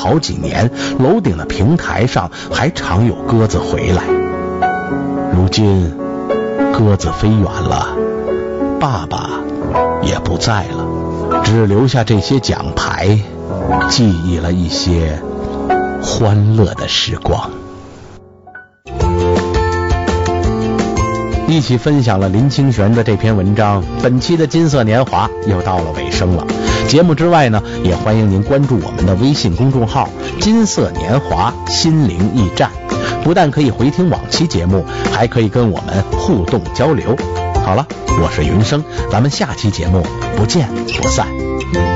好几年，楼顶的平台上还常有鸽子回来。如今鸽子飞远了，爸爸也不在了，只留下这些奖牌，记忆了一些欢乐的时光。一起分享了林清玄的这篇文章，本期的金色年华又到了尾声了。节目之外呢，也欢迎您关注我们的微信公众号金色年华心灵驿站，不但可以回听往期节目，还可以跟我们互动交流。好了，我是云生，咱们下期节目不见不散。